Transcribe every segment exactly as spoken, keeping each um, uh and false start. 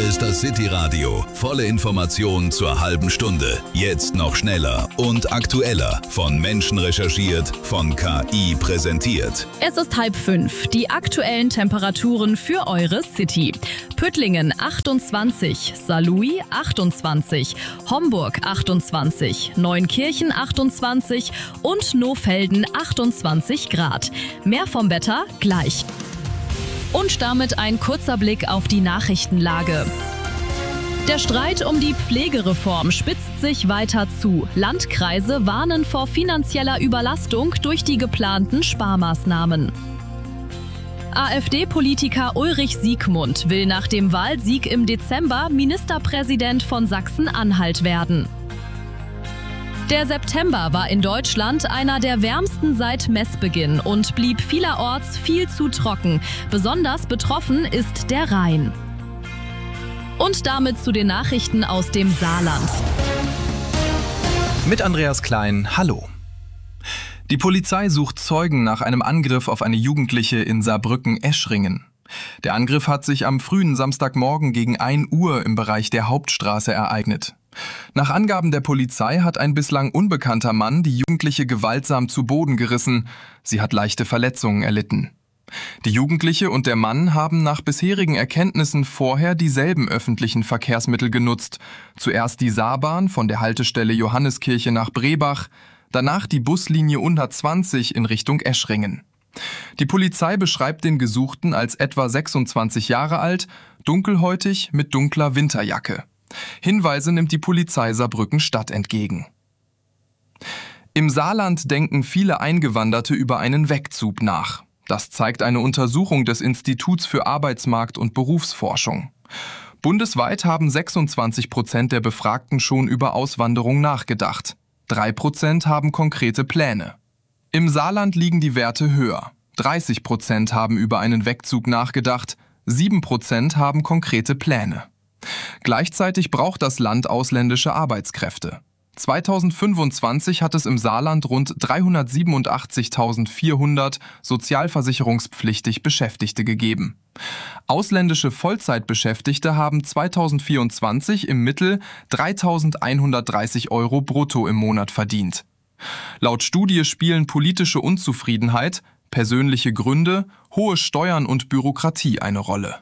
ist das City Radio. Volle Informationen zur halben Stunde. Jetzt noch schneller und aktueller. Von Menschen recherchiert, von K I präsentiert. Es ist halb fünf. Die aktuellen Temperaturen für eure City. Püttlingen achtundzwanzig, Saarlouis achtundzwanzig, Homburg achtundzwanzig, Neunkirchen achtundzwanzig und Nohfelden achtundzwanzig Grad. Mehr vom Wetter gleich. Und damit ein kurzer Blick auf die Nachrichtenlage. Der Streit um die Pflegereform spitzt sich weiter zu. Landkreise warnen vor finanzieller Überlastung durch die geplanten Sparmaßnahmen. AfD-Politiker Ulrich Siegmund will nach dem Wahlsieg im Dezember Ministerpräsident von Sachsen-Anhalt werden. Der September war in Deutschland einer der wärmsten seit Messbeginn und blieb vielerorts viel zu trocken. Besonders betroffen ist der Rhein. Und damit zu den Nachrichten aus dem Saarland. Mit Andreas Klein, hallo. Die Polizei sucht Zeugen nach einem Angriff auf eine Jugendliche in Saarbrücken-Eschringen. Der Angriff hat sich am frühen Samstagmorgen gegen ein Uhr im Bereich der Hauptstraße ereignet. Nach Angaben der Polizei hat ein bislang unbekannter Mann die Jugendliche gewaltsam zu Boden gerissen. Sie hat leichte Verletzungen erlitten. Die Jugendliche und der Mann haben nach bisherigen Erkenntnissen vorher dieselben öffentlichen Verkehrsmittel genutzt. Zuerst die Saarbahn von der Haltestelle Johanneskirche nach Brebach, danach die Buslinie hundertzwanzig in Richtung Eschringen. Die Polizei beschreibt den Gesuchten als etwa sechsundzwanzig Jahre alt, dunkelhäutig mit dunkler Winterjacke. Hinweise nimmt die Polizei Saarbrücken-Stadt entgegen. Im Saarland denken viele Eingewanderte über einen Wegzug nach. Das zeigt eine Untersuchung des Instituts für Arbeitsmarkt- und Berufsforschung. Bundesweit haben sechsundzwanzig Prozent der Befragten schon über Auswanderung nachgedacht. Drei Prozent haben konkrete Pläne. Im Saarland liegen die Werte höher. dreißig Prozent haben über einen Wegzug nachgedacht, sieben Prozent haben konkrete Pläne. Gleichzeitig braucht das Land ausländische Arbeitskräfte. zweitausendfünfundzwanzig hat es im Saarland rund dreihundertsiebenundachtzigtausendvierhundert sozialversicherungspflichtig Beschäftigte gegeben. Ausländische Vollzeitbeschäftigte haben zweitausendvierundzwanzig im Mittel dreitausendeinhundertdreißig Euro brutto im Monat verdient. Laut Studie spielen politische Unzufriedenheit, persönliche Gründe, hohe Steuern und Bürokratie eine Rolle.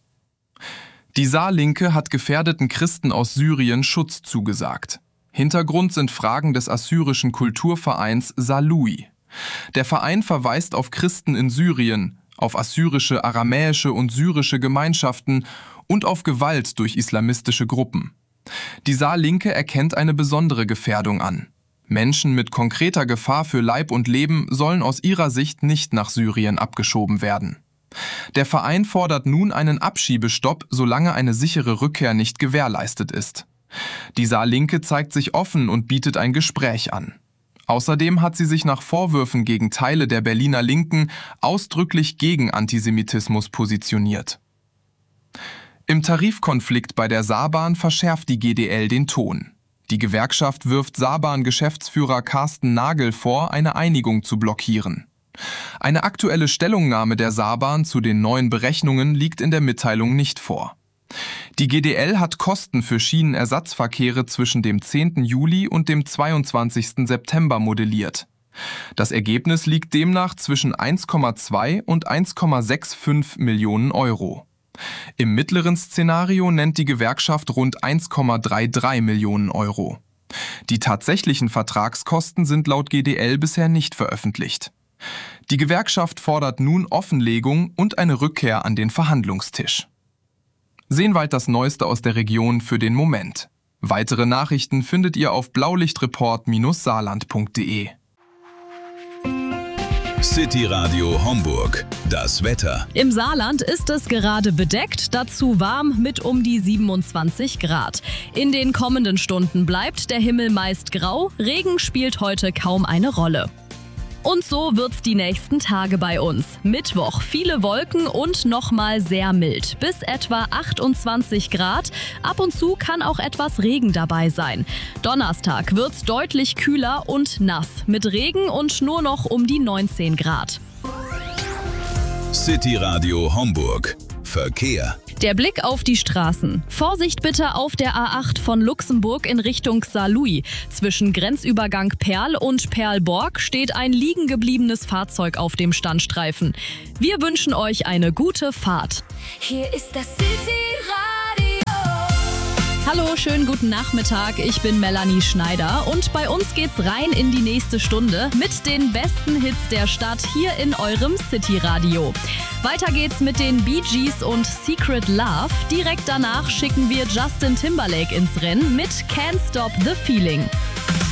Die Saarlinke hat gefährdeten Christen aus Syrien Schutz zugesagt. Hintergrund sind Fragen des assyrischen Kulturvereins Saarlouis. Der Verein verweist auf Christen in Syrien, auf assyrische, aramäische und syrische Gemeinschaften und auf Gewalt durch islamistische Gruppen. Die Saarlinke erkennt eine besondere Gefährdung an. Menschen mit konkreter Gefahr für Leib und Leben sollen aus ihrer Sicht nicht nach Syrien abgeschoben werden. Der Verein fordert nun einen Abschiebestopp, solange eine sichere Rückkehr nicht gewährleistet ist. Die Saarlinke zeigt sich offen und bietet ein Gespräch an. Außerdem hat sie sich nach Vorwürfen gegen Teile der Berliner Linken ausdrücklich gegen Antisemitismus positioniert. Im Tarifkonflikt bei der Saarbahn verschärft die G D L den Ton. Die Gewerkschaft wirft Saarbahn-Geschäftsführer Carsten Nagel vor, eine Einigung zu blockieren. Eine aktuelle Stellungnahme der Saarbahn zu den neuen Berechnungen liegt in der Mitteilung nicht vor. Die G D L hat Kosten für Schienenersatzverkehre zwischen dem zehnten Juli und dem zweiundzwanzigsten September modelliert. Das Ergebnis liegt demnach zwischen eins Komma zwei und eins Komma fünfundsechzig Millionen Euro. Im mittleren Szenario nennt die Gewerkschaft rund eins Komma dreiunddreißig Millionen Euro. Die tatsächlichen Vertragskosten sind laut G D L bisher nicht veröffentlicht. Die Gewerkschaft fordert nun Offenlegung und eine Rückkehr an den Verhandlungstisch. Seenweit das Neueste aus der Region für den Moment. Weitere Nachrichten findet ihr auf blaulichtreport Bindestrich saarland Punkt de. City Radio Homburg. Das Wetter. Im Saarland ist es gerade bedeckt, dazu warm mit um die siebenundzwanzig Grad. In den kommenden Stunden bleibt der Himmel meist grau, Regen spielt heute kaum eine Rolle. Und so wird's die nächsten Tage bei uns. Mittwoch viele Wolken und nochmal sehr mild. Bis etwa achtundzwanzig Grad. Ab und zu kann auch etwas Regen dabei sein. Donnerstag wird's deutlich kühler und nass. Mit Regen und nur noch um die neunzehn Grad. City Radio Homburg. Verkehr. Der Blick auf die Straßen. Vorsicht bitte auf der A acht von Luxemburg in Richtung Saarlouis. Zwischen Grenzübergang Perl und Perlborg steht ein liegen gebliebenes Fahrzeug auf dem Standstreifen. Wir wünschen euch eine gute Fahrt. Hier ist das City-Radio. Hallo, schönen guten Nachmittag. Ich bin Melanie Schneider und bei uns geht's rein in die nächste Stunde mit den besten Hits der Stadt hier in eurem City-Radio. Weiter geht's mit den Bee Gees und Secret Love. Direkt danach schicken wir Justin Timberlake ins Rennen mit Can't Stop the Feeling.